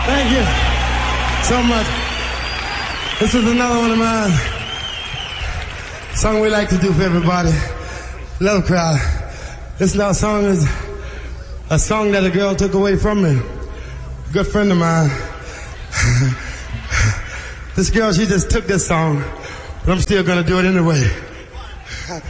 Thank you so much. This is another one of mine. Song we like to do for everybody. Love crowd. This now song is a song that a girl took away from me. Good friend of mine. This girl, she just took this song, but I'm still gonna do it anyway.